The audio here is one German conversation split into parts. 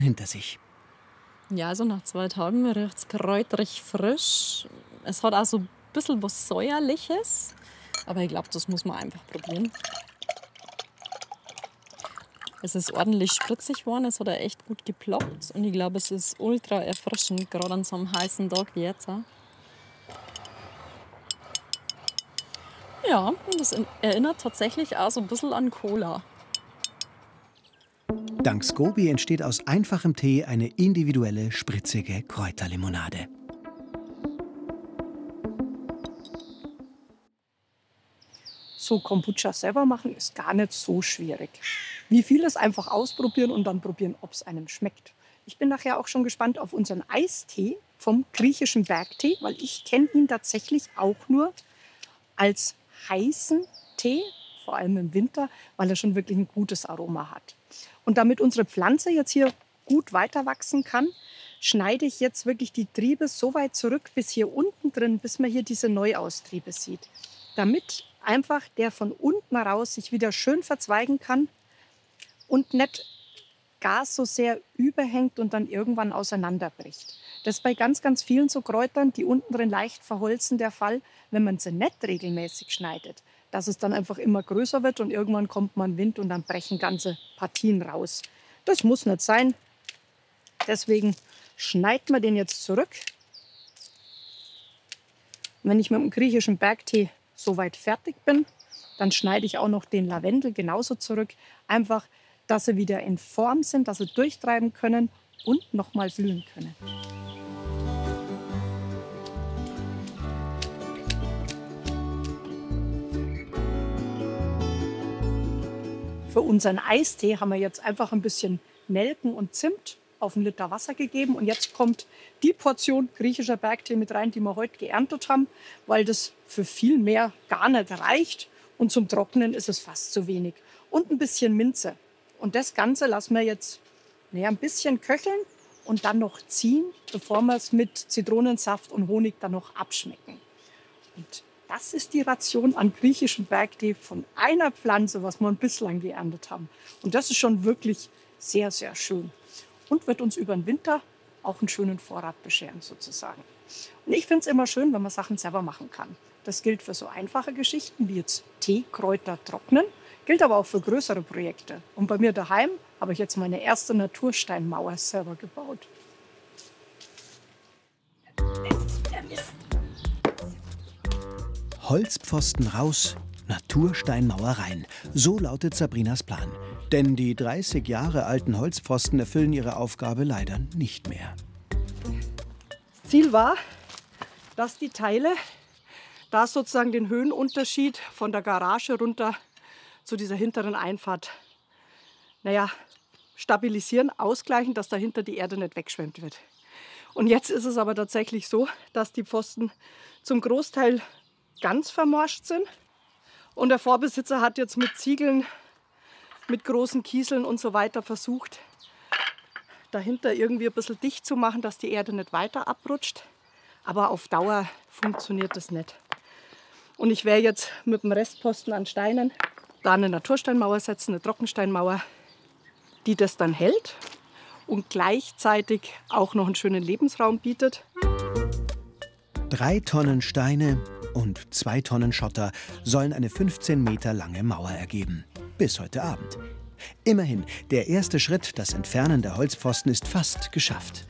hinter sich. Ja, also nach 2 Tagen riecht es kräuterig frisch. Es hat auch so ein bisschen was Säuerliches. Aber ich glaube, das muss man einfach probieren. Es ist ordentlich spritzig geworden, es hat auch echt gut geploppt. Und ich glaube, es ist ultra erfrischend, gerade an so einem heißen Tag wie jetzt. Ja, und das erinnert tatsächlich auch so ein bisschen an Cola. Dank Scoby entsteht aus einfachem Tee eine individuelle, spritzige Kräuterlimonade. So Kombucha selber machen ist gar nicht so schwierig. Wie vieles einfach ausprobieren und dann probieren, ob es einem schmeckt. Ich bin nachher auch schon gespannt auf unseren Eistee vom griechischen Bergtee, weil ich kenne ihn tatsächlich auch nur als heißen Tee, vor allem im Winter, weil er schon wirklich ein gutes Aroma hat. Und damit unsere Pflanze jetzt hier gut weiter wachsen kann, schneide ich jetzt wirklich die Triebe so weit zurück bis hier unten drin, bis man hier diese Neuaustriebe sieht. Damit einfach der von unten raus sich wieder schön verzweigen kann und nicht gar so sehr überhängt und dann irgendwann auseinanderbricht. Das ist bei ganz, ganz vielen so Kräutern, die unten drin leicht verholzen, der Fall, wenn man sie nicht regelmäßig schneidet, dass es dann einfach immer größer wird und irgendwann kommt man Wind und dann brechen ganze Partien raus. Das muss nicht sein. Deswegen schneidet man den jetzt zurück. Wenn ich mit dem griechischen Bergtee soweit fertig bin, dann schneide ich auch noch den Lavendel genauso zurück. Einfach, dass sie wieder in Form sind, dass sie durchtreiben können und nochmal blühen können. Für unseren Eistee haben wir jetzt einfach ein bisschen Nelken und Zimt auf 1 Liter Wasser gegeben. Und jetzt kommt die Portion griechischer Bergtee mit rein, die wir heute geerntet haben, weil das für viel mehr gar nicht reicht. Und zum Trocknen ist es fast zu wenig. Und ein bisschen Minze. Und das Ganze lassen wir jetzt ein bisschen köcheln und dann noch ziehen, bevor wir es mit Zitronensaft und Honig dann noch abschmecken. Und das ist die Ration an griechischem Bergtee von einer Pflanze, was wir bislang geerntet haben. Und das ist schon wirklich sehr, sehr schön. Und wird uns über den Winter auch einen schönen Vorrat bescheren sozusagen. Und ich finde es immer schön, wenn man Sachen selber machen kann. Das gilt für so einfache Geschichten wie jetzt Tee, Kräuter trocknen, gilt aber auch für größere Projekte. Und bei mir daheim habe ich jetzt meine erste Natursteinmauer selber gebaut. Holzpfosten raus, Natursteinmauer rein. So lautet Sabrinas Plan. Denn die 30 Jahre alten Holzpfosten erfüllen ihre Aufgabe leider nicht mehr. Ziel war, dass die Teile da sozusagen den Höhenunterschied von der Garage runter zu dieser hinteren Einfahrt stabilisieren, ausgleichen, dass dahinter die Erde nicht wegschwemmt wird. Und jetzt ist es aber tatsächlich so, dass die Pfosten zum Großteil ganz vermorscht sind. Und der Vorbesitzer hat jetzt mit Ziegeln, mit großen Kieseln und so weiter versucht, dahinter irgendwie ein bisschen dicht zu machen, dass die Erde nicht weiter abrutscht. Aber auf Dauer funktioniert das nicht. Und ich werde jetzt mit dem Restposten an Steinen da eine Natursteinmauer setzen, eine Trockensteinmauer, die das dann hält und gleichzeitig auch noch einen schönen Lebensraum bietet. 3 Tonnen Steine und 2 Tonnen Schotter sollen eine 15 Meter lange Mauer ergeben. Bis heute Abend. Immerhin, der erste Schritt, das Entfernen der Holzpfosten, ist fast geschafft.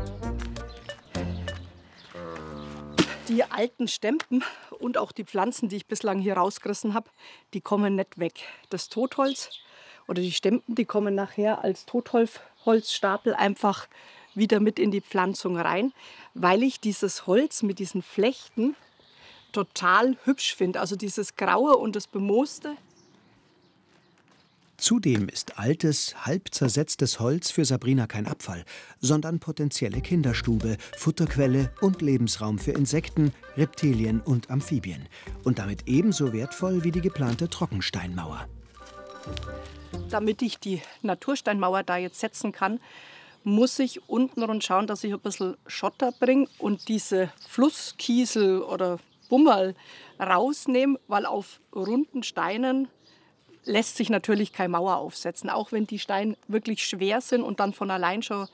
Die alten Stempen und auch die Pflanzen, die ich bislang hier rausgerissen habe, die kommen nicht weg. Das Totholz oder die Stempen, die kommen nachher als Totholzstapel einfach wieder mit in die Pflanzung rein, weil ich dieses Holz mit diesen Flechten total hübsch finde. Also dieses Graue und das Bemooste. Zudem ist altes, halb zersetztes Holz für Sabrina kein Abfall, sondern potenzielle Kinderstube, Futterquelle und Lebensraum für Insekten, Reptilien und Amphibien. Und damit ebenso wertvoll wie die geplante Trockensteinmauer. Damit ich die Natursteinmauer da jetzt setzen kann, muss ich untenrum schauen, dass ich ein bisschen Schotter bringe und diese Flusskiesel oder Bummerl rausnehme, weil auf runden Steinen lässt sich natürlich keine Mauer aufsetzen. Auch wenn die Steine wirklich schwer sind und dann von allein schon